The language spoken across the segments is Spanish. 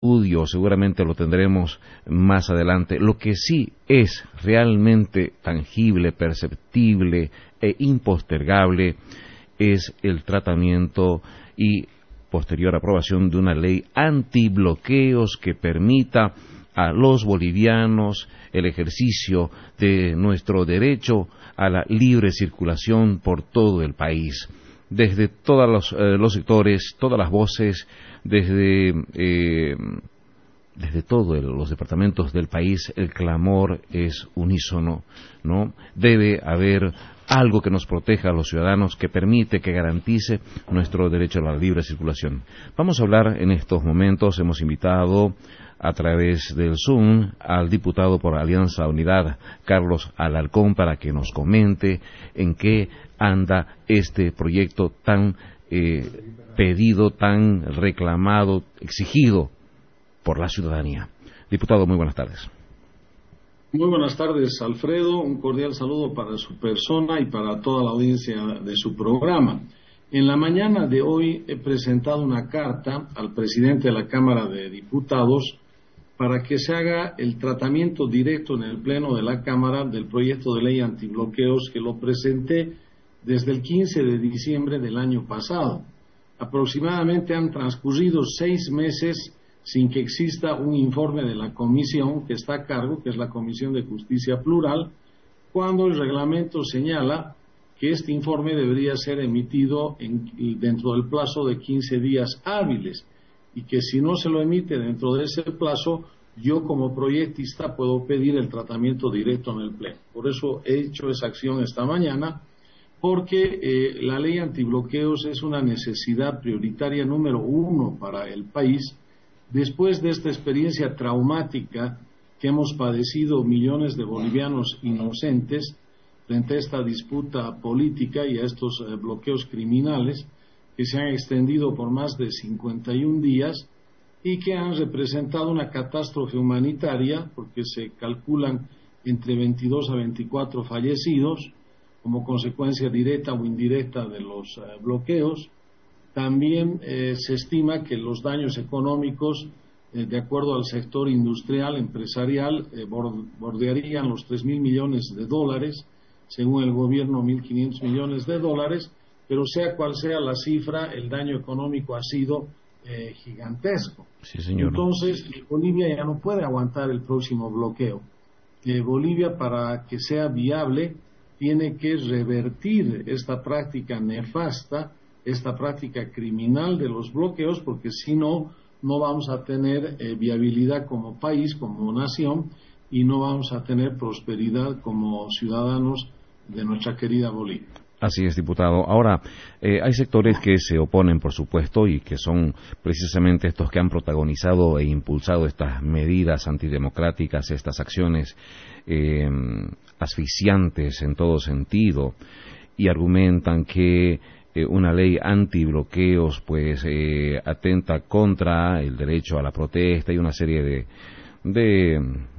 estudio, seguramente lo tendremos más adelante. Lo que sí es realmente tangible, perceptible e impostergable es el tratamiento y posterior aprobación de una ley antibloqueos que permita a los bolivianos el ejercicio de nuestro derecho a la libre circulación por todo el país. Desde todos los sectores, todas las voces, desde todos los departamentos del país, el clamor es unísono, ¿no? Debe haber algo que nos proteja a los ciudadanos, que permite, que garantice nuestro derecho a la libre circulación. Vamos a hablar en estos momentos, hemos invitado a través del Zoom al diputado por Alianza Unidad, Carlos Alarcón, para que nos comente en qué anda este proyecto tan pedido, tan reclamado, exigido por la ciudadanía. Diputado, muy buenas tardes. Muy buenas tardes, Alfredo. Un cordial saludo para su persona y para toda la audiencia de su programa. En la mañana de hoy he presentado una carta al presidente de la Cámara de Diputados para que se haga el tratamiento directo en el Pleno de la Cámara del proyecto de ley antibloqueos que lo presenté desde el 15 de diciembre del año pasado. Aproximadamente han transcurrido 6 meses sin que exista un informe de la comisión que está a cargo, que es la Comisión de Justicia Plural, cuando el reglamento señala que este informe debería ser emitido dentro del plazo de 15 días hábiles y que si no se lo emite dentro de ese plazo, yo como proyectista puedo pedir el tratamiento directo en el Pleno. Por eso he hecho esa acción esta mañana, porque la ley antibloqueos es una necesidad prioritaria número 1 para el país, después de esta experiencia traumática que hemos padecido millones de bolivianos inocentes frente a esta disputa política y a estos bloqueos criminales que se han extendido por más de 51 días y que han representado una catástrofe humanitaria porque se calculan entre 22 a 24 fallecidos como consecuencia directa o indirecta de los bloqueos. También se estima que los daños económicos, de acuerdo al sector industrial, empresarial, bordearían los 3.000 millones de dólares, según el gobierno 1.500 millones de dólares, pero sea cual sea la cifra, el daño económico ha sido gigantesco. Sí, señor. Entonces, Bolivia ya no puede aguantar el próximo bloqueo. Bolivia, para que sea viable, tiene que revertir esta práctica nefasta, esta práctica criminal de los bloqueos, porque si no, no vamos a tener viabilidad como país, como nación, y no vamos a tener prosperidad como ciudadanos de nuestra querida Bolivia. Así es, diputado. Ahora, hay sectores que se oponen, por supuesto, y que son precisamente estos que han protagonizado e impulsado estas medidas antidemocráticas, estas acciones asfixiantes en todo sentido, y argumentan que una ley antibloqueos pues atenta contra el derecho a la protesta y una serie de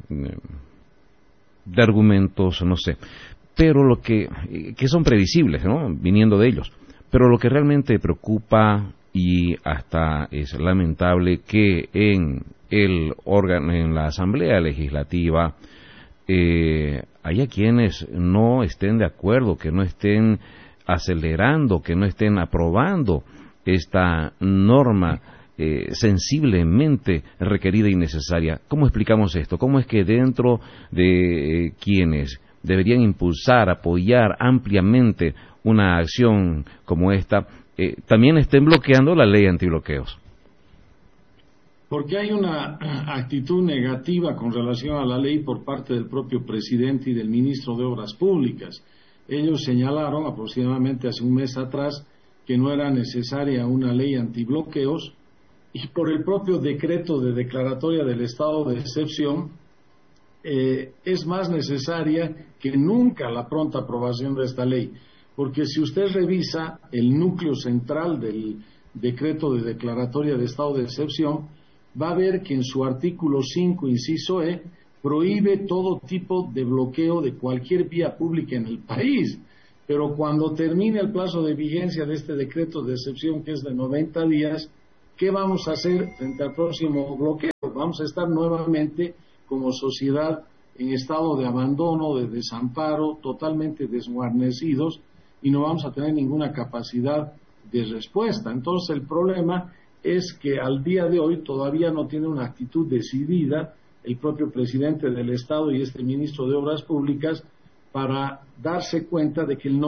argumentos, no sé, pero lo que son previsibles, ¿no?, viniendo de ellos. Pero lo que realmente preocupa y hasta es lamentable que en el órgano, en la Asamblea Legislativa, haya quienes no estén de acuerdo, que no estén acelerando, que no estén aprobando esta norma sensiblemente requerida y necesaria. ¿Cómo explicamos esto? ¿Cómo es que dentro de quienes deberían impulsar, apoyar ampliamente una acción como esta, también estén bloqueando la ley antibloqueos? Porque hay una actitud negativa con relación a la ley por parte del propio presidente y del ministro de Obras Públicas. Ellos señalaron aproximadamente hace un mes atrás que no era necesaria una ley antibloqueos y por el propio decreto de declaratoria del estado de excepción es más necesaria que nunca la pronta aprobación de esta ley, porque si usted revisa el núcleo central del decreto de declaratoria de estado de excepción, va a ver que en su artículo 5, inciso E, prohíbe todo tipo de bloqueo de cualquier vía pública en el país. Pero cuando termine el plazo de vigencia de este decreto de excepción, que es de 90 días, ¿qué vamos a hacer frente al próximo bloqueo? Vamos a estar nuevamente como sociedad en estado de abandono, de desamparo, totalmente desguarnecidos, y no vamos a tener ninguna capacidad de respuesta. Entonces el problema es que al día de hoy todavía no tiene una actitud decidida el propio presidente del Estado y este ministro de Obras Públicas para darse cuenta de que el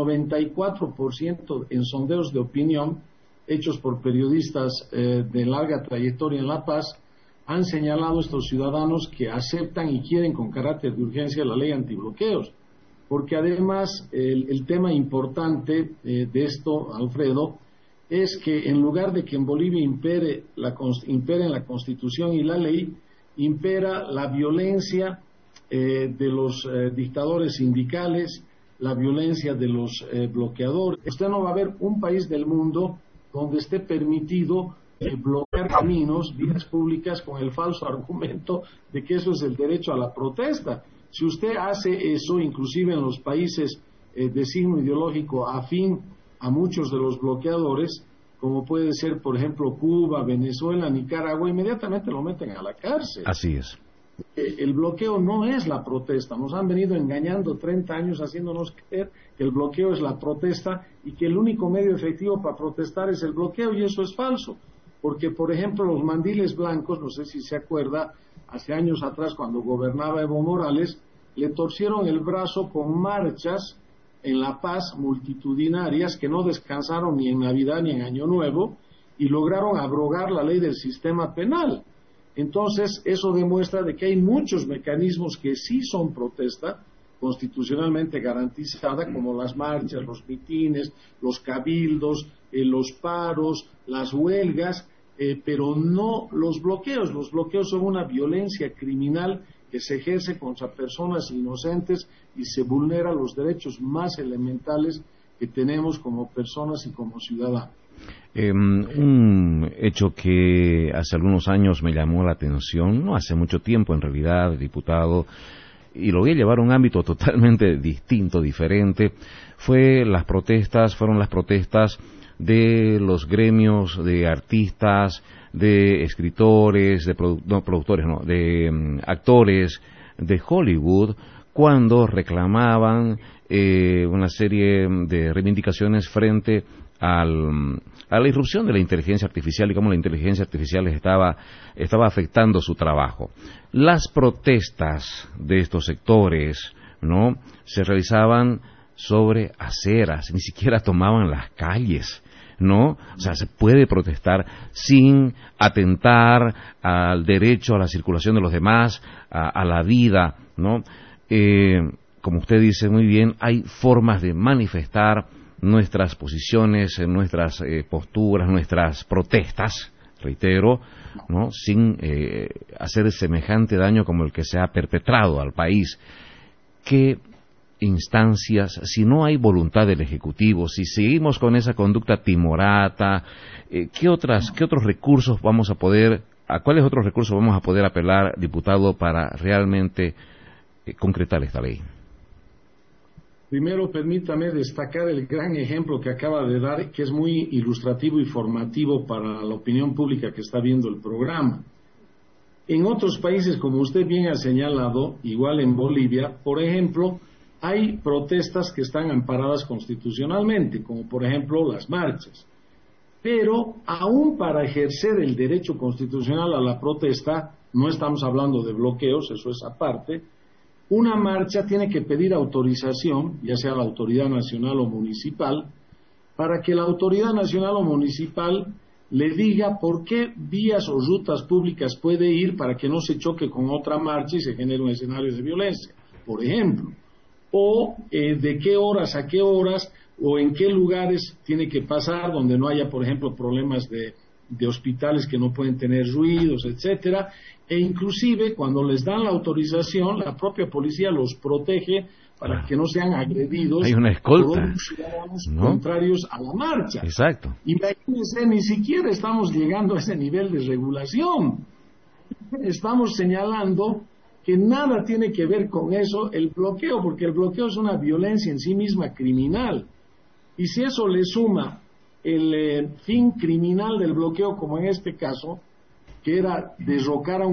94% en sondeos de opinión hechos por periodistas de larga trayectoria en La Paz han señalado a estos ciudadanos que aceptan y quieren con carácter de urgencia la ley antibloqueos. Porque además el tema importante de esto, Alfredo, es que en lugar de que en Bolivia imperen la Constitución y la ley, impera la violencia de los dictadores sindicales, la violencia de los bloqueadores. Usted no va a haber un país del mundo donde esté permitido bloquear caminos, vías públicas con el falso argumento de que eso es el derecho a la protesta. Si usted hace eso, inclusive en los países de signo ideológico afín a muchos de los bloqueadores, como puede ser, por ejemplo, Cuba, Venezuela, Nicaragua, inmediatamente lo meten a la cárcel. Así es. El bloqueo no es la protesta. Nos han venido engañando 30 años haciéndonos creer que el bloqueo es la protesta y que el único medio efectivo para protestar es el bloqueo, y eso es falso. Porque, por ejemplo, los mandiles blancos, no sé si se acuerda, hace años atrás cuando gobernaba Evo Morales, le torcieron el brazo con marchas en La Paz multitudinarias que no descansaron ni en Navidad ni en Año Nuevo y lograron abrogar la ley del sistema penal. Entonces, eso demuestra de que hay muchos mecanismos que sí son protesta constitucionalmente garantizada, como las marchas, los mitines, los cabildos, los paros, las huelgas, pero no los bloqueos. Los bloqueos son una violencia criminal que se ejerce contra personas inocentes y se vulnera los derechos más elementales que tenemos como personas y como ciudadanos. Un hecho que hace algunos años me llamó la atención, no hace mucho tiempo en realidad, diputado, y lo voy a llevar a un ámbito totalmente distinto, diferente, fueron las protestas de los gremios de artistas, de escritores, de actores de Hollywood, cuando reclamaban una serie de reivindicaciones frente a la irrupción de la inteligencia artificial y cómo la inteligencia artificial estaba afectando su trabajo. Las protestas de estos sectores, ¿no?, se realizaban sobre aceras, ni siquiera tomaban las calles, ¿no? O sea, se puede protestar sin atentar al derecho a la circulación de los demás, a la vida, ¿no? Como usted dice muy bien, hay formas de manifestar nuestras posiciones, nuestras posturas, nuestras protestas, reitero, ¿no?, sin hacer semejante daño como el que se ha perpetrado al país. ¿Qué instancias, si no hay voluntad del Ejecutivo, si seguimos con esa conducta timorata, ¿qué otros recursos a cuáles otros recursos vamos a poder apelar, diputado, para realmente concretar esta ley? Primero, permítame destacar el gran ejemplo que acaba de dar, que es muy ilustrativo y formativo para la opinión pública que está viendo el programa. En otros países, como usted bien ha señalado, igual en Bolivia, por ejemplo, hay protestas que están amparadas constitucionalmente, como por ejemplo las marchas. Pero aún para ejercer el derecho constitucional a la protesta, no estamos hablando de bloqueos, eso es aparte, una marcha tiene que pedir autorización, ya sea la autoridad nacional o municipal, para que la autoridad nacional o municipal le diga por qué vías o rutas públicas puede ir para que no se choque con otra marcha y se genere un escenario de violencia, por ejemplo. O de qué horas a qué horas o en qué lugares tiene que pasar donde no haya, por ejemplo, problemas de hospitales que no pueden tener ruidos, etcétera, e inclusive cuando les dan la autorización, la propia policía los protege para que no sean agredidos. Hay una escolta, por otros ciudadanos, ¿no?, contrarios a la marcha. Exacto. Imagínense, ni siquiera estamos llegando a ese nivel de regulación. Estamos señalando que nada tiene que ver con eso el bloqueo, porque el bloqueo es una violencia en sí misma criminal. Y si eso le suma el fin criminal del bloqueo, como en este caso, que era derrocar a un